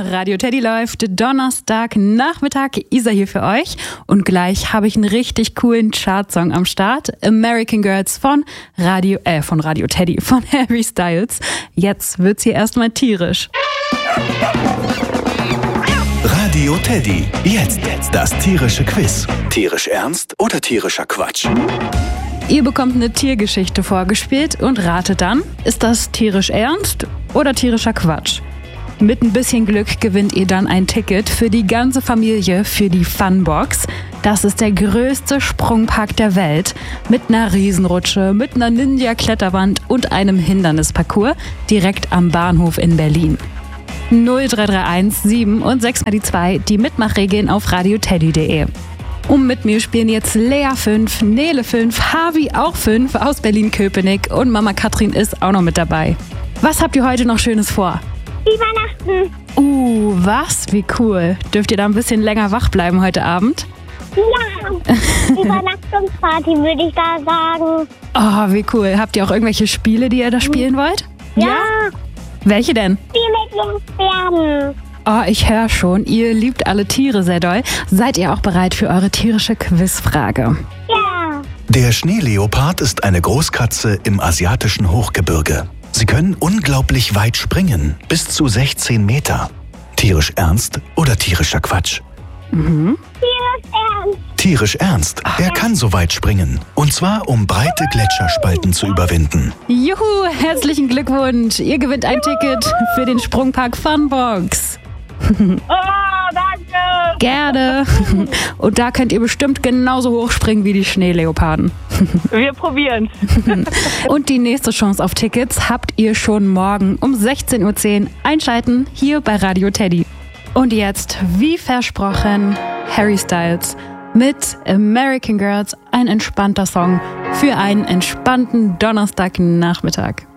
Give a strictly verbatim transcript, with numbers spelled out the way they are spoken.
Radio Teddy läuft Donnerstagnachmittag. Isa hier für euch. Und gleich habe ich einen richtig coolen Chartsong am Start. American Girls von Radio, äh, von Radio Teddy, von Harry Styles. Jetzt wird's hier erstmal tierisch. Radio Teddy. Jetzt das tierische Quiz. Tierisch ernst oder tierischer Quatsch? Ihr bekommt eine Tiergeschichte vorgespielt und ratet dann, ist das tierisch ernst oder tierischer Quatsch? Mit ein bisschen Glück gewinnt ihr dann ein Ticket für die ganze Familie für die Funbox. Das ist der größte Sprungpark der Welt mit einer Riesenrutsche, mit einer Ninja-Kletterwand und einem Hindernisparcours direkt am Bahnhof in Berlin. null drei drei eins sieben und sechs mal die zwei, die Mitmachregeln auf radioteddy punkt de. Und mit mir spielen jetzt Lea fünf, Nele fünf, Harvey auch fünf aus Berlin-Köpenick und Mama Katrin ist auch noch mit dabei. Was habt ihr heute noch Schönes vor? Übernachten. Uh, was? Wie cool. Dürft ihr da ein bisschen länger wach bleiben heute Abend? Ja, Übernachtungsparty würde ich da sagen. Oh, wie cool. Habt ihr auch irgendwelche Spiele, die ihr da spielen wollt? Ja. Welche denn? Die mit den Pferden. Oh, ich höre schon, ihr liebt alle Tiere sehr doll. Seid ihr auch bereit für eure tierische Quizfrage? Ja. Der Schneeleopard ist eine Großkatze im asiatischen Hochgebirge. Sie können unglaublich weit springen, bis zu sechzehn Meter. Tierisch ernst oder tierischer Quatsch? Mhm. Tierisch ernst. Tierisch ernst. Er kann so weit springen. Und zwar, um breite Gletscherspalten zu überwinden. Juhu, herzlichen Glückwunsch. Ihr gewinnt ein Ticket für den Sprungpark Funbox. Oh, danke. Gerne. Und da könnt ihr bestimmt genauso hoch springen wie die Schneeleoparden. Wir probieren's. Und die nächste Chance auf Tickets habt ihr schon morgen um sechzehn Uhr zehn. Einschalten hier bei Radio Teddy. Und jetzt, wie versprochen, Harry Styles mit American Girls, ein entspannter Song für einen entspannten Donnerstagnachmittag.